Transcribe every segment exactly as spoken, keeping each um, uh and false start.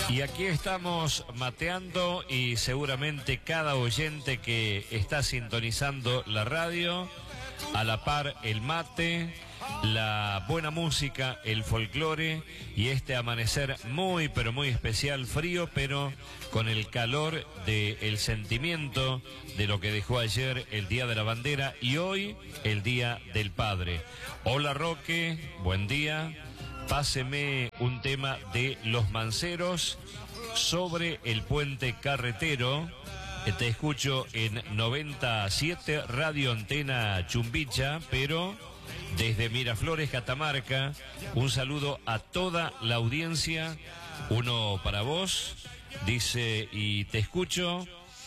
Y aquí estamos mateando y seguramente cada oyente que está sintonizando la radio, a la par el mate, la buena música, el folclore y este amanecer muy pero muy especial, frío pero con el calor del sentimiento de lo que dejó ayer el Día de la Bandera y hoy el Día del Padre. Hola Roque, buen día. Páseme un tema de Los Manceros sobre el puente carretero. Te escucho en noventa y siete Radio Antena Chumbicha, pero desde Miraflores, Catamarca. Un saludo a toda la audiencia. Uno para vos, dice, y te escucho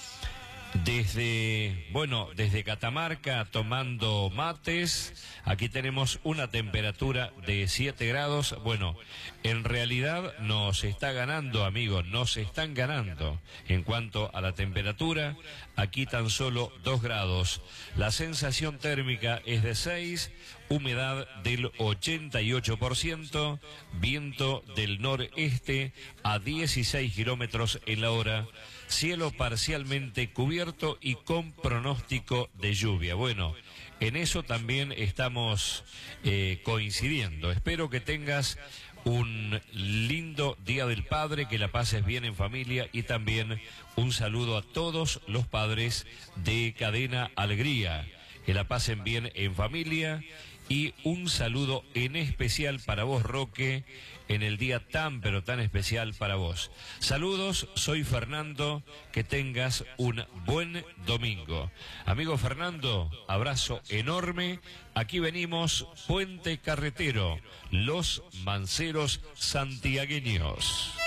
desde, bueno, desde Catamarca tomando mates. Aquí tenemos una temperatura de siete grados. Bueno, en realidad nos está ganando, amigos, nos están ganando en cuanto a la temperatura. Aquí tan solo dos grados. La sensación térmica es de seis, humedad del ochenta y ocho por ciento, viento del noreste a dieciséis kilómetros en la hora, cielo parcialmente cubierto y con pronóstico de lluvia. Bueno, en eso también estamos eh, coincidiendo. Espero que tengas un lindo Día del Padre, que la pases bien en familia y también un saludo a todos los padres de Cadena Alegría. Que la pasen bien en familia y un saludo en especial para vos, Roque, en el día tan pero tan especial para vos. Saludos, soy Fernando, que tengas un buen domingo. Amigo Fernando, abrazo enorme. Aquí venimos, Puente Carretero, Los Manceros santiagueños.